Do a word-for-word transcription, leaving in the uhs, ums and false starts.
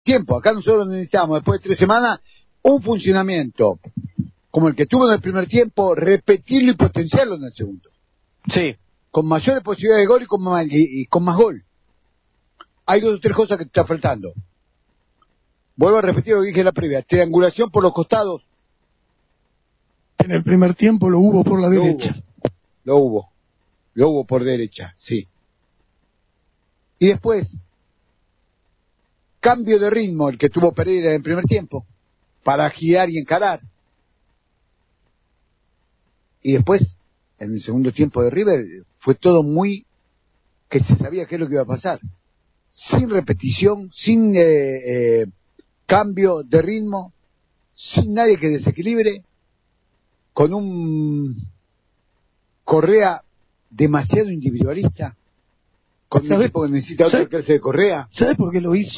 tiempo. Acá nosotros necesitamos, después de tres semanas, un funcionamiento como el que tuvo en el primer tiempo, repetirlo y potenciarlo en el segundo. Sí. Con mayores posibilidades de gol y con más, y, y con más gol. Hay dos o tres cosas que te está faltando. Vuelvo a repetir lo que dije en la previa. Triangulación por los costados. En el primer tiempo lo hubo por la Lo derecha. Hubo. Lo hubo. Lo hubo por derecha, sí. Y después, cambio de ritmo, el que tuvo Pereira en el primer tiempo, para girar y encarar. Y después, en el segundo tiempo de River, fue todo muy... que se sabía qué es lo que iba a pasar. Sin repetición, sin eh, eh, cambio de ritmo, sin nadie que desequilibre, con un Correa demasiado individualista, con un equipo que necesita otra clase de Correa. ¿Sabes por qué lo hizo?